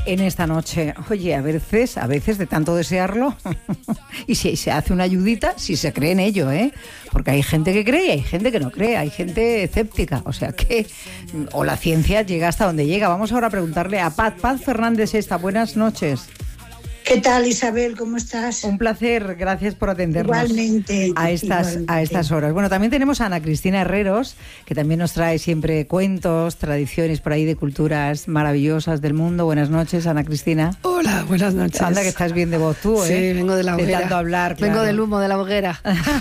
en esta noche. Oye, a veces de tanto desearlo, y si se hace una ayudita, si se cree en ello, porque hay gente que cree y hay gente que no cree, hay gente escéptica, o sea que, o la ciencia llega hasta donde llega. Vamos ahora a preguntarle a Paz Fernández Esta. Buenas noches. ¿Qué tal, Isabel? ¿Cómo estás? Un placer, gracias por atendernos. Igualmente. A estas horas. Bueno, también tenemos a Ana Cristina Herreros, que también nos trae siempre cuentos, tradiciones por ahí de culturas maravillosas del mundo. Buenas noches, Ana Cristina. Hola, buenas noches. Anda, que estás bien de voz tú, Sí, vengo de la hoguera. De tanto hablar, claro. Vengo del humo de la hoguera.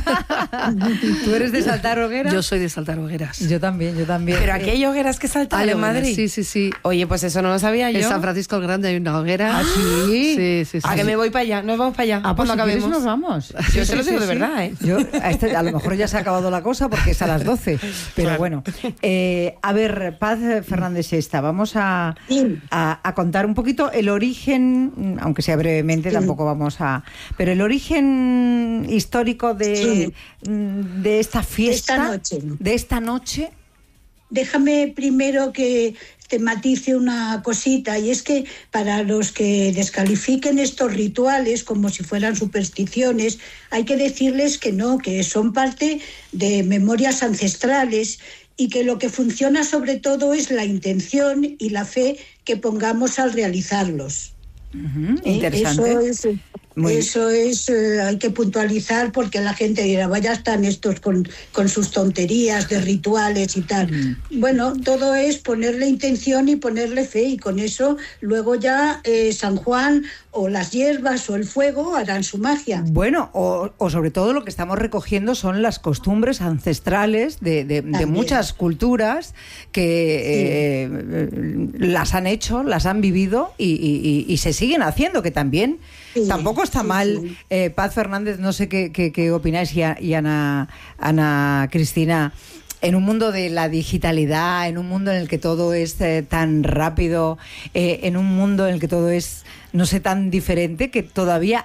¿Tú eres de saltar hogueras? Yo soy de saltar hogueras. Yo también. Pero aquí hay hogueras que saltan en Madrid. Sí. Oye, pues eso no lo sabía yo. En San Francisco el Grande hay una hoguera. ¿Ah, sí? Sí. A que me voy para allá, nos vamos para allá. Ah, pues cuando si quieres acabemos. nos vamos. Yo te lo digo de verdad, ¿eh? Yo, a lo mejor ya se ha acabado la cosa porque es a las 12, pero claro. Bueno. A ver, Paz Fernández Esta, vamos a contar un poquito el origen, aunque sea brevemente, tampoco vamos a... Pero el origen histórico de esta fiesta, de esta noche. Déjame primero que te matice una cosita, y es que para los que descalifiquen estos rituales como si fueran supersticiones, hay que decirles que no, que son parte de memorias ancestrales y que lo que funciona sobre todo es la intención y la fe que pongamos al realizarlos. Interesante. Eso es, hay que puntualizar porque la gente dirá, vaya están estos con sus tonterías de rituales y tal. Bueno, todo es ponerle intención y ponerle fe, y con eso luego ya San Juan o las hierbas o el fuego harán su magia. Bueno, o sobre todo lo que estamos recogiendo son las costumbres ancestrales de muchas culturas que las han hecho, las han vivido y se siguen haciendo, que también tampoco está mal. Paz Fernández, no sé qué opináis, y Ana Cristina, en un mundo de la digitalidad, en un mundo en el que todo es tan rápido, en un mundo en el que todo es, no sé, tan diferente, que todavía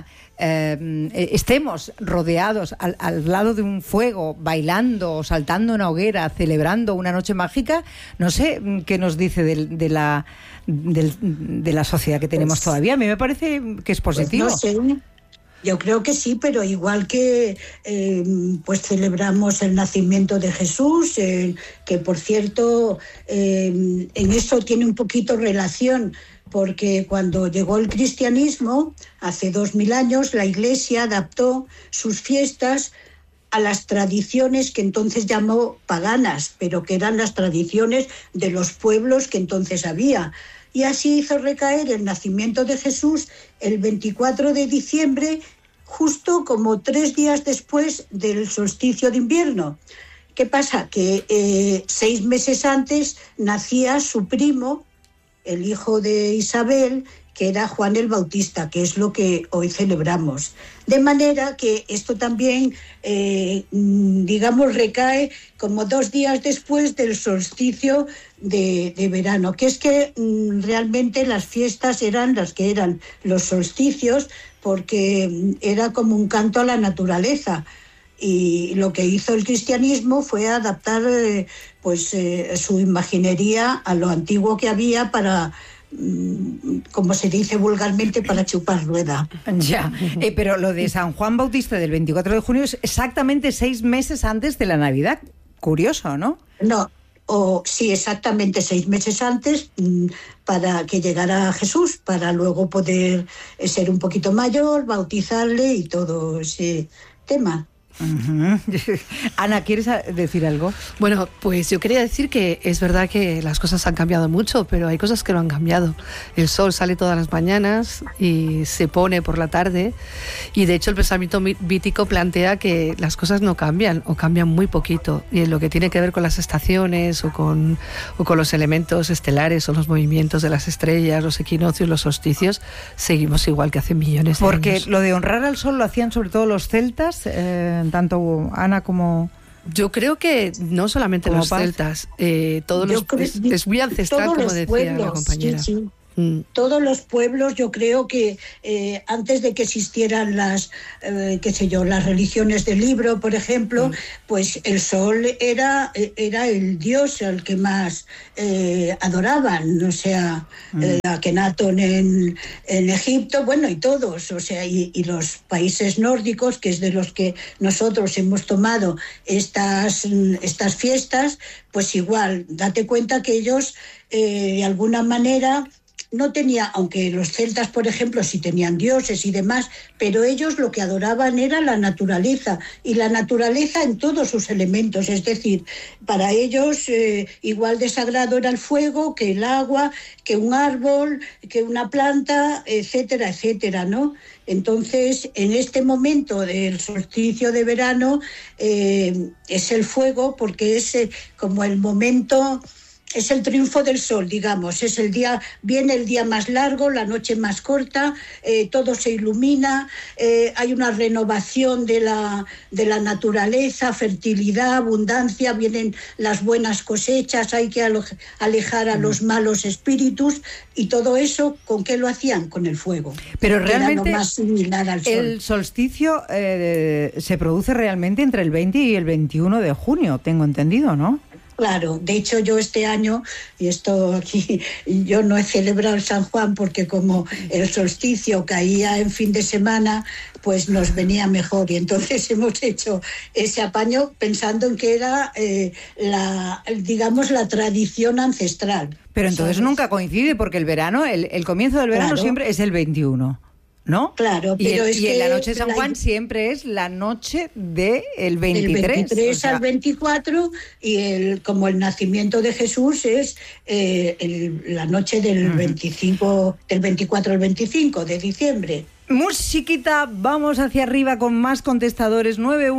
estemos rodeados al lado de un fuego, bailando, saltando una hoguera, celebrando una noche mágica. No sé qué nos dice de la sociedad que tenemos todavía. A mí me parece que es positivo. Pues no sé. Yo creo que sí, pero igual que pues celebramos el nacimiento de Jesús, que por cierto en eso tiene un poquito relación, porque cuando llegó el cristianismo, hace 2000 años, la Iglesia adaptó sus fiestas a las tradiciones que entonces llamó paganas, pero que eran las tradiciones de los pueblos que entonces había. Y así hizo recaer el nacimiento de Jesús el 24 de diciembre, justo como 3 días después del solsticio de invierno. ¿Qué pasa? Que 6 meses antes nacía su primo, el hijo de Isabel, que era Juan el Bautista, que es lo que hoy celebramos. De manera que esto también, recae como 2 días después del solsticio de verano, que es que realmente las fiestas eran las que eran los solsticios, porque era como un canto a la naturaleza. Y lo que hizo el cristianismo fue adaptar su imaginería a lo antiguo que había para, como se dice vulgarmente, para chupar rueda. Ya, pero lo de San Juan Bautista del 24 de junio es exactamente 6 meses antes de la Navidad. Curioso, ¿no? No, sí, exactamente 6 meses antes, para que llegara Jesús, para luego poder ser un poquito mayor, bautizarle y todo ese tema. Uh-huh. Ana, ¿quieres decir algo? Bueno, pues yo quería decir que es verdad que las cosas han cambiado mucho, pero hay cosas que no han cambiado. El sol sale todas las mañanas y se pone por la tarde, y de hecho el pensamiento vítico plantea que las cosas no cambian o cambian muy poquito, y en lo que tiene que ver con las estaciones o con los elementos estelares o los movimientos de las estrellas, los equinoccios, los solsticios, seguimos igual que hace millones de años. Porque lo de honrar al sol lo hacían sobre todo los celtas, tanto Ana como... Yo creo que no solamente los celtas, es muy ancestral, como decía la compañera. Sí. Todos los pueblos, yo creo que antes de que existieran las religiones del libro, por ejemplo, pues el sol era el dios al que más adoraban, o sea, Akenatón en Egipto, bueno, y todos, o sea, y los países nórdicos, que es de los que nosotros hemos tomado estas fiestas, pues igual, date cuenta que ellos de alguna manera no tenía, aunque los celtas, por ejemplo, sí tenían dioses y demás, pero ellos lo que adoraban era la naturaleza, y la naturaleza en todos sus elementos, es decir, para ellos igual de sagrado era el fuego, que el agua, que un árbol, que una planta, etcétera, etcétera, ¿no? Entonces, en este momento del solsticio de verano es el fuego, porque es como el momento... Es el triunfo del sol, digamos, es el día, viene el día más largo, la noche más corta, todo se ilumina, hay una renovación de la naturaleza, fertilidad, abundancia, vienen las buenas cosechas, hay que alejar a los malos espíritus, y todo eso, ¿con qué lo hacían? Con el fuego. Pero realmente era lo más similar al sol. El solsticio se produce realmente entre el 20 y el 21 de junio, tengo entendido, ¿no? Claro, de hecho yo este año, y esto aquí, yo no he celebrado el San Juan porque como el solsticio caía en fin de semana, pues nos venía mejor, y entonces hemos hecho ese apaño pensando en que era la tradición ancestral. Pero entonces, ¿sabes?, nunca coincide, porque el verano, el comienzo del verano, claro, siempre es el 21. ¿No? Claro, pero y la noche de San Juan siempre es la noche del 23. El 23 o sea, al 24, y como el nacimiento de Jesús es la noche del 25, del 24 al 25 de diciembre. Musiquita, vamos hacia arriba con más contestadores.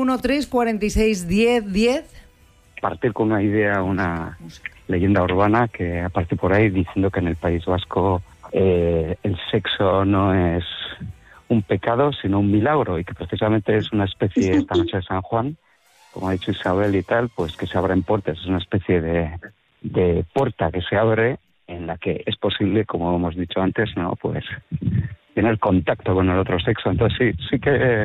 913461010. Partir con una idea, una leyenda urbana que aparte por ahí diciendo que en el País Vasco el sexo no es un pecado, sino un milagro, y que precisamente es una especie, esta noche de San Juan, como ha dicho Isabel y tal, pues que se abren puertas, es una especie de puerta que se abre, en la que es posible, como hemos dicho antes, no, pues tener contacto con el otro sexo. Entonces sí que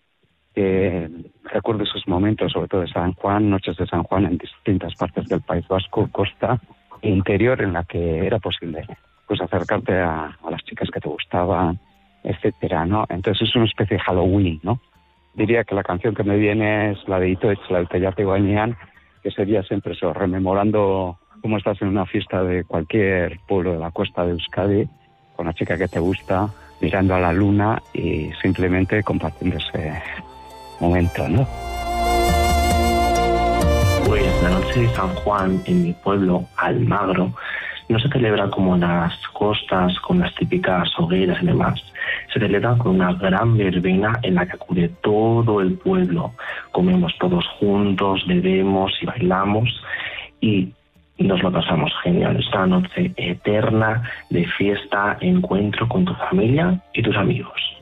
recuerdo esos momentos, sobre todo de San Juan, noches de San Juan en distintas partes del País Vasco, costa e interior, en la que era posible pues acercarte a las chicas que te gustaban, etcétera, ¿no? Entonces es una especie de Halloween, ¿no? Diría que la canción que me viene es la de Itoetz, la del Tellate Guañán, que sería siempre eso, rememorando cómo estás en una fiesta de cualquier pueblo de la costa de Euskadi, con la chica que te gusta, mirando a la luna y simplemente compartiendo ese momento, ¿no? Pues la noche de San Juan en mi pueblo, Almagro, no se celebra como en las costas, con las típicas hogueras y demás. Se celebra con una gran verbena en la que acude todo el pueblo. Comemos todos juntos, bebemos y bailamos, y nos lo pasamos genial. Es una noche eterna de fiesta, encuentro con tu familia y tus amigos.